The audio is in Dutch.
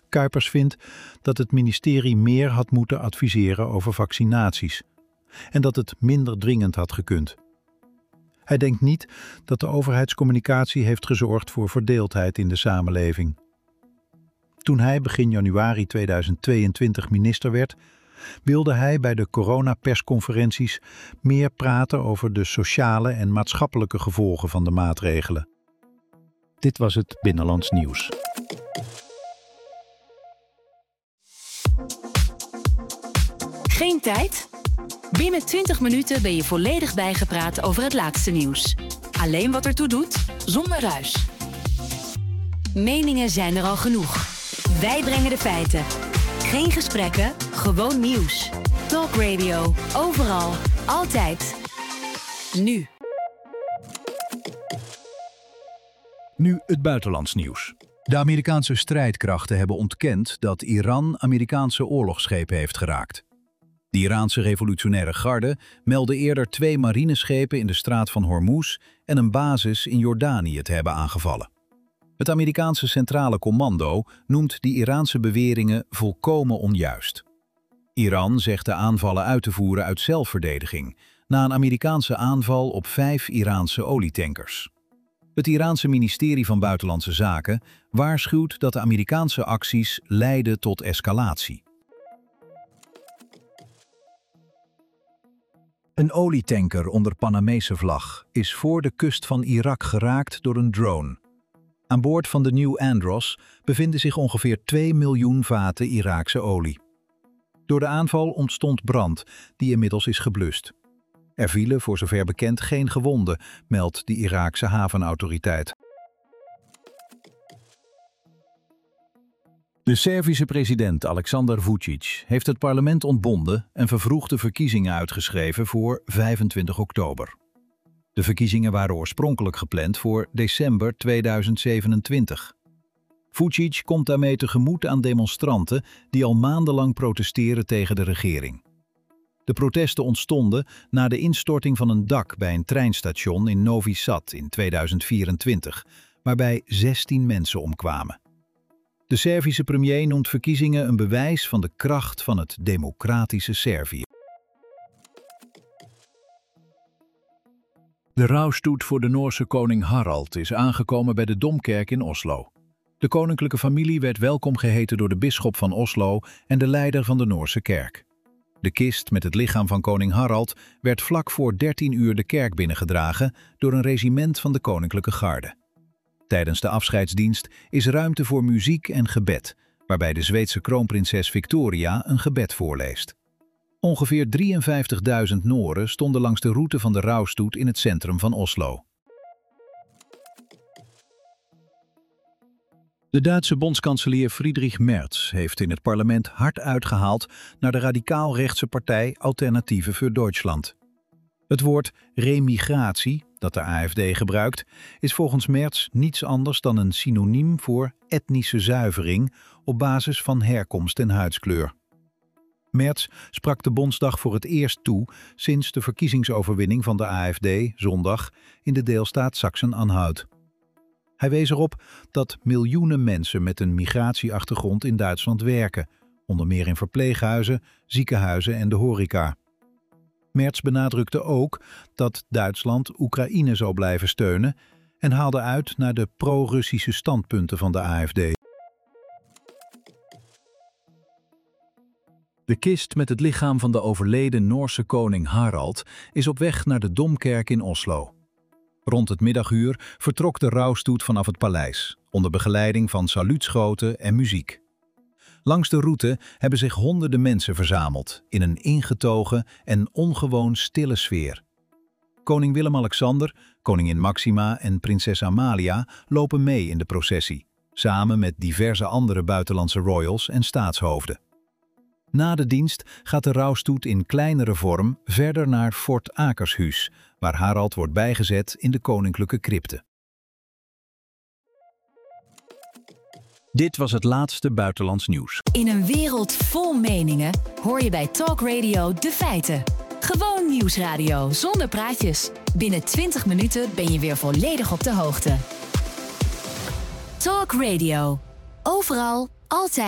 Kuipers vindt dat het ministerie meer had moeten adviseren over vaccinaties en dat het minder dringend had gekund. Hij denkt niet dat de overheidscommunicatie heeft gezorgd voor verdeeldheid in de samenleving. Toen hij begin januari 2022 minister werd, wilde hij bij de coronapersconferenties meer praten over de sociale en maatschappelijke gevolgen van de maatregelen. Dit was het Binnenlands Nieuws. Geen tijd? Binnen 20 minuten ben je volledig bijgepraat over het laatste nieuws. Alleen wat ertoe doet, zonder ruis. Meningen zijn er al genoeg. Wij brengen de feiten. Geen gesprekken, gewoon nieuws. Talk Radio, overal, altijd. Nu. Nu het buitenlands nieuws. De Amerikaanse strijdkrachten hebben ontkend dat Iran Amerikaanse oorlogsschepen heeft geraakt. De Iraanse revolutionaire garde meldde eerder 2 marineschepen in de straat van Hormuz en een basis in Jordanië te hebben aangevallen. Het Amerikaanse Centrale Commando noemt die Iraanse beweringen volkomen onjuist. Iran zegt de aanvallen uit te voeren uit zelfverdediging, na een Amerikaanse aanval op 5 Iraanse olietankers. Het Iraanse ministerie van Buitenlandse Zaken waarschuwt dat de Amerikaanse acties leiden tot escalatie. Een olietanker onder Panamese vlag is voor de kust van Irak geraakt door een drone. Aan boord van de New Andros bevinden zich ongeveer 2 miljoen vaten Iraakse olie. Door de aanval ontstond brand, die inmiddels is geblust. Er vielen voor zover bekend geen gewonden, meldt de Iraakse havenautoriteit. De Servische president Aleksandar Vučić heeft het parlement ontbonden en vervroegde verkiezingen uitgeschreven voor 25 oktober. De verkiezingen waren oorspronkelijk gepland voor december 2027. Vučić komt daarmee tegemoet aan demonstranten die al maandenlang protesteren tegen de regering. De protesten ontstonden na de instorting van een dak bij een treinstation in Novi Sad in 2024, waarbij 16 mensen omkwamen. De Servische premier noemt verkiezingen een bewijs van de kracht van het democratische Servië. De rouwstoet voor de Noorse koning Harald is aangekomen bij de Domkerk in Oslo. De koninklijke familie werd welkom geheten door de bisschop van Oslo en de leider van de Noorse kerk. De kist met het lichaam van koning Harald werd vlak voor 13 uur de kerk binnengedragen door een regiment van de koninklijke garde. Tijdens de afscheidsdienst is ruimte voor muziek en gebed, waarbij de Zweedse kroonprinses Victoria een gebed voorleest. Ongeveer 53.000 Noren stonden langs de route van de rouwstoet in het centrum van Oslo. De Duitse bondskanselier Friedrich Merz heeft in het parlement hard uitgehaald naar de radicaal-rechtse partij Alternatieven für Deutschland. Het woord remigratie, dat de AfD gebruikt, is volgens Merz niets anders dan een synoniem voor etnische zuivering op basis van herkomst en huidskleur. Merz sprak de Bondsdag voor het eerst toe sinds de verkiezingsoverwinning van de AfD zondag in de deelstaat Sachsen-Anhalt. Hij wees erop dat miljoenen mensen met een migratieachtergrond in Duitsland werken, onder meer in verpleeghuizen, ziekenhuizen en de horeca. Merz benadrukte ook dat Duitsland Oekraïne zou blijven steunen en haalde uit naar de pro-Russische standpunten van de AfD. De kist met het lichaam van de overleden Noorse koning Harald is op weg naar de Domkerk in Oslo. Rond het middaguur vertrok de rouwstoet vanaf het paleis, onder begeleiding van saluutschoten en muziek. Langs de route hebben zich honderden mensen verzameld in een ingetogen en ongewoon stille sfeer. Koning Willem-Alexander, koningin Maxima en prinses Amalia lopen mee in de processie, samen met diverse andere buitenlandse royals en staatshoofden. Na de dienst gaat de rouwstoet in kleinere vorm verder naar Fort Akershus, waar Harald wordt bijgezet in de koninklijke crypte. Dit was het laatste buitenlands nieuws. In een wereld vol meningen hoor je bij Talk Radio de feiten. Gewoon nieuwsradio zonder praatjes. Binnen 20 minuten ben je weer volledig op de hoogte. Talk Radio. Overal, altijd.